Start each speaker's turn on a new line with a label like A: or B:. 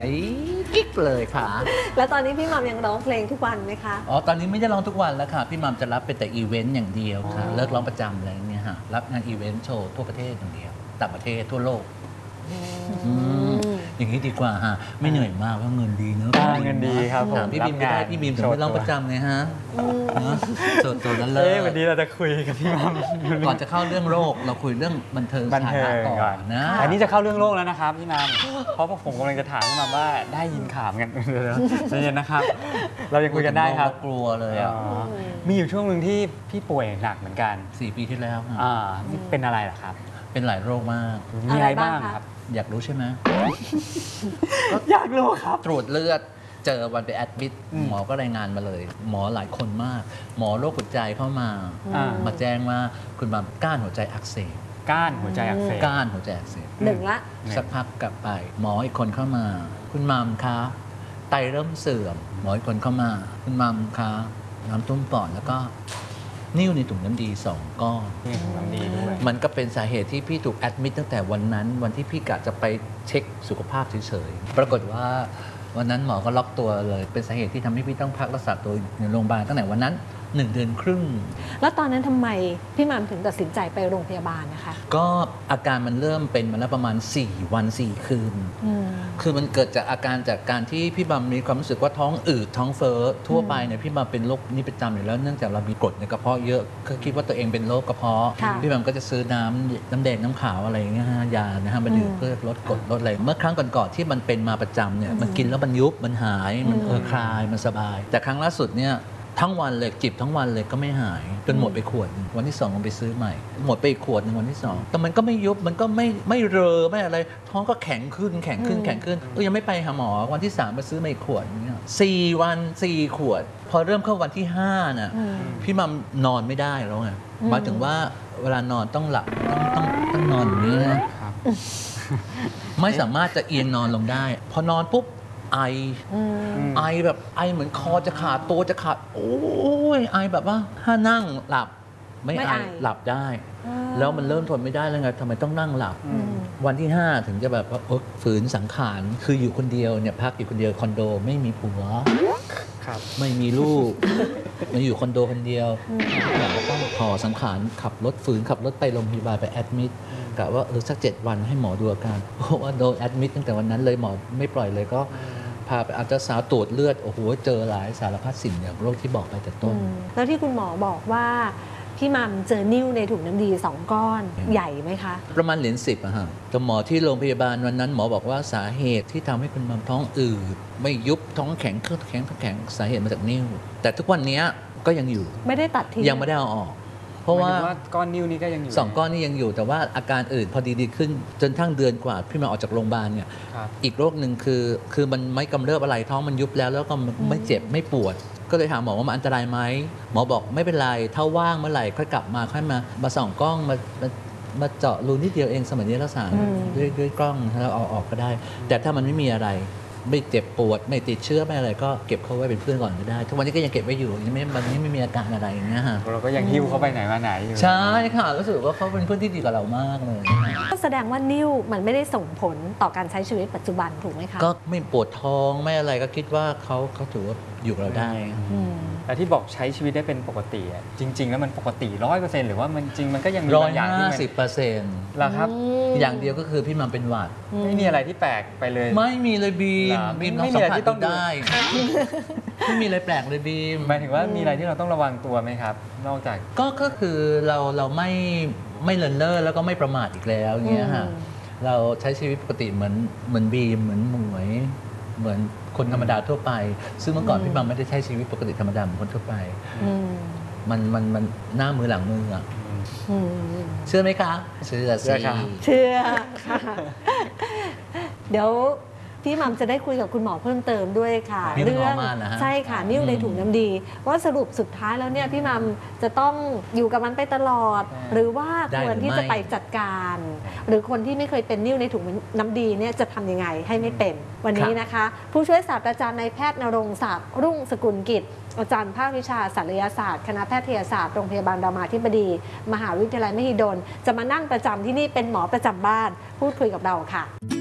A: กิ๊กเลยค่ะ
B: แล้วตอนนี้พี่มัมยังร้องเพลงทุกวันไหมคะ
A: ตอนนี้ไม่ได้ร้องทุกวันแล้วค่ะพี่มัมจะรับเป็นแต่อีเวนต์อย่างเดียวค่ะเลิกร้องประจำอะไรเงี้ยฮะรับงานอีเวนต์โชว์ทั่วประเทศอย่างเดียวต่างประเทศทั่วโลกอย่างนี้ดีกว่าฮะไม่เหนื่อยมากเพราะเงินดีเนอะ
C: เงินดีครับผม
A: พี่บีมก็ได้พี่บีมถึงไม่ร้องประจำไงฮะโสดแล้วเลย
C: วันนี้เราจะคุยกับพี่มัม
A: ก่อนจะเข้าเรื่องโรคเราคุยเรื่องบันเทิงสถานะก่อนนะ
C: อันนี้จะเข้าเรื่องโรคแล้วนะครับพี่มัมเพราะผมกำลังจะถามพี่มัมว่าได้ยินข่าวกันใจเย็นนะครับเรายังคุยกันได้ครับ
A: กลัวเลย
C: มีอยู่ช่วงหนึ่งที่พี่ป่วยหนักเหมือนกัน
A: 4 ปีที่แล้ว
C: เป็นอะไรล่ะครับ
A: เป็นหลายโรคมาก
C: มีอะไรบ้างครับ
A: อยากรู้ใช่ไหม
C: อยากรู้ครับ
A: ตรวจเลือดเจอวันไปแอดมิดหมอก็รายงานมาเลยหมอหลายคนมากหมอโรคหัวใจเข้ามาแจ้งว่าคุณมัมก้านหัวใจอักเสบ
C: ก้านหัวใจอักเสบ
A: ก้านหัวใจอักเสบ
B: หนึ่งละ
A: สักพักกลับไปหมออีกคนเข้ามาคุณมัมคะไตเริ่มเสื่อมหมออีกคนเข้ามาคุณมัมคะน้ำท่วมปอดแล้วก็นิ่วในถุงน้ำดี2 ก้อนมันก็เป็นสาเหตุที่พี่ถูกแอดมิดตั้งแต่วันนั้นวันที่พี่กะจะไปเช็คสุขภาพเฉยๆปรากฏว่าวันนั้นหมอก็ล็อกตัวเลยเป็นสาเหตุที่ทำให้พี่ต้องพักรักษาตัวในโรงพยาบาลตั้งแต่วันนั้น1 เดือนครึ่ง
B: แล้วตอนนั้นทำไมพี่มัมถึงตัดสินใจไปโรงพยาบาลนะคะ
A: ก็อาการมันเริ่มเป็นมาแล้วประมาณ4 วัน 4 คืนคือมันเกิดจากอาการจากการที่พี่มัมมีความรู้สึกว่าท้องอืดท้องเฟ้อทั่วไปเนี่ยพี่มัมเป็นโรคนี้ประจำอยู่แล้วเนื่องจากเรามีกรดในกระเพาะเยอะก็คิดว่าตัวเองเป็นโรคกระเพาะพี่มัมก็จะซื้อน้ำแดงน้ำขาวอะไรอย่างเงี้ยยานะฮะมาดื่มเพื่อลดกรดลดอะไรเมื่อครั้งก่อนๆที่มันเป็นมาประจำเนี่ยมันกินแล้วมันยุบมันหายมันคลายมันสบายแต่ครั้งล่าสุดเนี่ยทั้งวันเลยจิบทั้งวันเลยก็ไม่หายจนหมดไปขวดวันที่2ลงไปซื้อใหม่หมดไปอีกขวดนึงวันที่2แต่มันก็ไม่ยุบมันก็ไม่เรอไม่อะไรท้องก็แข็งขึ้นยังไม่ไปหาหมอวันที่3ไปซื้อมาอีกขวดเนี่ย4 วัน 4 ขวดพอเริ่มเข้าวันที่5น่ะพี่มัมนอนไม่ได้แล้วไงหมายถึงว่าเวลานอนต้องหลับต้องนอนอย่างนี้นะไม่สามารถจะเอียงนอนลงได้พอนอนปุ๊บไอแบบไอเหมือนคอจะขาดตัวจะขาดโอ้ยไอแบบว่าถ้านั่งหลับไม่ไอหลับได้แล้วมันเริ่มทนไม่ได้แล้วไงทำไมต้องนั่งหลับวันที่5ถึงจะแบบว่าฝืนสังขารคืออยู่คนเดียวเนี่ยพักอยู่คนเดียวคอนโดไม่มีผัวไม่มีลูกมาอยู่คอนโดคนเดียวแล้วก็ขอสังขารขับรถฝืนขับรถไปโรงพยาบาลไปแอดมิดกะว่าสัก7 วันให้หมอดูอาการเพราะว่าโดนแอดมิดตั้งแต่วันนั้นเลยหมอไม่ปล่อยเลยก็พาไปอัลตราซาวด์ตรวจเลือดโอ้โหเจอหลายสารพัดสิ่งอย่างโรคที่บอกไปแต่ต้น
B: แล้วที่คุณหมอบอกว่าพี่มัมเจอนิ่วในถุงน้ำดี2 ก้อนใหญ่ไหมคะ
A: ประมาณเหรียญ10อะฮะแต่หมอที่โรงพยาบาลวันนั้นหมอบอกว่าสาเหตุที่ทำให้คุณมัมท้องอืดไม่ยุบท้องแข็งสาเหตุมาจากนิ่วแต่ทุกวันนี้ก็ยังอยู่
B: ไม่ได้ตัดทิ้ง
A: ยังไม่ได้เอาออกเพราะว่า
C: ก้อนนิ่วนี้ก็ยังอยู่
A: 2 ก้อนนี้ยังอยู่แต่ว่าอาการอื่นพอดีขึ้นจนทั้งเดือนกว่าพี่มาออกจากโรงพยาบาลเนี่ยอีกโรคหนึ่งคือมันไม่กำเริบอะไรท้องมันยุบแล้วก็ไม่เจ็บไม่ปวดก็เลยถามหมอว่ามันอันตรายไหมหมอบอกไม่เป็นไรถ้าว่างเมื่อไหร่ค่อยกลับมาค่อยมาส่องกล้องมาเจาะรูนิดเดียวเองสมัยนี้รักษาด้วยกล้องแล้วเอาออกก็ได้แต่ถ้ามันไม่มีอะไรไม่เจ็บปวดไม่ติดเชื้อไม่อะไรก็เก็บเขาไว้เป็นเพื่อนก่อนก็ได้ทุกวันนี้ก็ยังเก็บไว้อยู่ยังไม่มันไม่มีอาการอะไรอย่างเงี้ยฮะ
C: เราก็ยังหิ้วเขาไปไหนมาไหนอยู่
A: ใช่ค่ะรู้สึกว่าเขาเป็นเพื่อนที่ดีกับเรามากเลย
B: ก็แสดงว่านิ่วมันไม่ได้ส่งผลต่อการใช้ชีวิตปัจจุบันถูกไหมคะ
A: ก็ไม่ปวดท้องไม่อะไรก็คิดว่าเขาถือว่าอยู่กับเราได้
C: แต่ที่บอกใช้ชีวิตได้เป็นปกติจริงๆแล้วมันปกติ100%หรือว่ามันจริงมันก็ยังมีบางอย่างที่มัน
A: 150%
C: ล่ะครับ
A: อย่างเดียวก็คือพี่มัมเป็นหวัด
C: ไม่มีอะไรที่แปลกไปเลย
A: ไม่มีเลยบีม
C: ไม่มีอะไรที่ต้อง
A: ได้ไม่มีอะไรแปลกเลยบีม
C: หมายถึงว่ามีอะไรที่เราต้องระวังตัวไหมครับนอกจาก
A: ก็คือเราไม่เลินเล่อแล้วก็ไม่ประมาทอีกแล้วเงี้ยฮะเราใช้ชีวิตปกติเหมือนบีมเหมือนหมวยเหมือนคนธรรมดาทั่วไปซึ่งเมื่อก่อนพี่มัมไม่ได้ใช้ชีวิตปกติธรรมดาเหมือนคนทั่วไปมันหน้ามือหลังมืออ่ะเชื่อไหมคะเชื่อสิ
B: เชื่อค่ะเดี๋ยวพี่มัมจะได้คุยกับคุณหมอเพิ่มเติมด้วยค่ะ
A: เรื่อง
B: ใช่ค่ะนิ่วในถุงน้ำดีว่าสรุปสุดท้ายแล้วเนี่ยพี่มัมจะต้องอยู่กับมันไปตลอดหรือว่าควรที่จะไปจัดการหรือคนที่ไม่เคยเป็นนิ่วในถุงน้ำดีเนี่ยจะทำยังไงให้ไม่เป็นวันนี้นะคะผู้ช่วยศาสตราจารย์นายแพทย์ณรงค์ศักดิ์รุ่งสกุลกิจอาจารย์ภาควิชาศัลยศาสตร์คณะแพทยศาสตร์โรงพยาบาลรามาธิบดีมหาวิทยาลัยมหิดลจะมานั่งประจำที่นี่เป็นหมอประจำบ้านพูดคุยกับเราค่ะ